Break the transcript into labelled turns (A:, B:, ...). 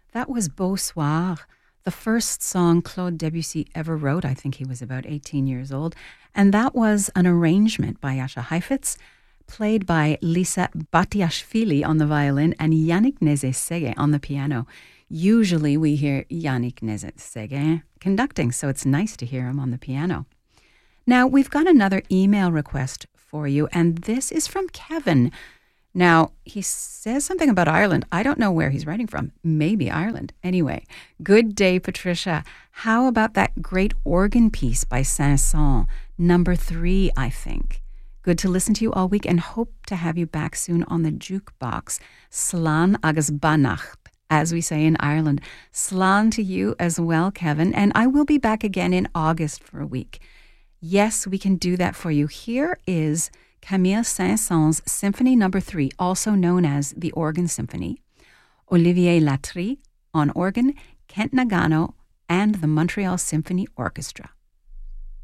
A: That was Beau Soir, the first song Claude Debussy ever wrote. I think he was about 18 years old. And that was an arrangement by Jascha Heifetz, played by Lisa Batiashvili on the violin and Yannick Nézet-Séguin on the piano. Usually we hear Yannick Nézet-Séguin conducting, so it's nice to hear him on the piano. Now, we've got another email request for you, and this is from Kevin. Now, he says something about Ireland. I don't know where he's writing from. Maybe Ireland. Anyway, good day, Patricia. How about that great organ piece by Saint-Saëns, number 3, I think. Good to listen to you all week and hope to have you back soon on the jukebox. Slán agus bannacht, as we say in Ireland. Slán to you as well, Kevin. And I will be back again in August for a week. Yes, we can do that for you. Here is Camille Saint-Saëns' Symphony No. 3, also known as the Organ Symphony. Olivier Latry on organ, Kent Nagano, and the Montreal Symphony Orchestra.